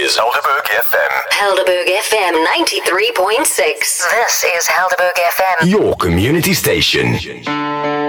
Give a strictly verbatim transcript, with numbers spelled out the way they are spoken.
is Helderberg F M. Helderberg F M ninety-three point six. This is Helderberg F M. Your community station.